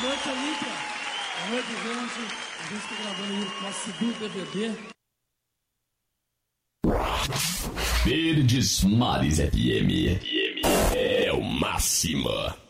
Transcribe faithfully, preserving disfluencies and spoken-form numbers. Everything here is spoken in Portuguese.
noite, Olímpia. Boa noite, gente. A gente está gravando aí o nosso segundo D V D. Verdes Mares F M. É o máximo.